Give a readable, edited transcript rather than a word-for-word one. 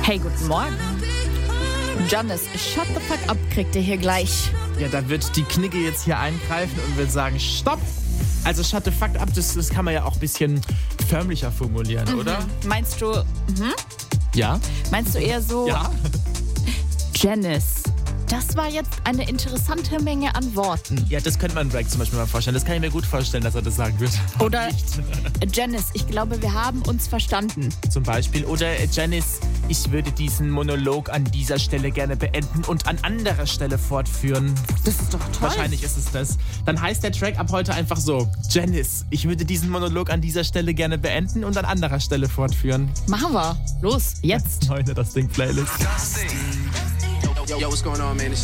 Hey, guten Morgen. Janice, shut the fuck up, kriegt ihr hier gleich. Ja, da wird die Knigge jetzt hier eingreifen und wird sagen, stopp! Also shut the fuck up, das kann man ja auch ein bisschen förmlicher formulieren, oder? Meinst du, Ja? meinst du eher so, Ja? Janice, das war jetzt eine interessante Menge an Worten. Ja, das könnte man Drake zum Beispiel mal vorstellen. Das kann ich mir gut vorstellen, dass er das sagen wird. Oder Janice, ich glaube, wir haben uns verstanden. Zum Beispiel. Oder Janice, ich würde diesen Monolog an dieser Stelle gerne beenden und an anderer Stelle fortführen. Das ist doch toll. Wahrscheinlich ist es das. Dann heißt der Track ab heute einfach so: Janice, ich würde diesen Monolog an dieser Stelle gerne beenden und an anderer Stelle fortführen. Machen wir. Los, jetzt. Heute das Ding Playlist. Yo, what's going on, man?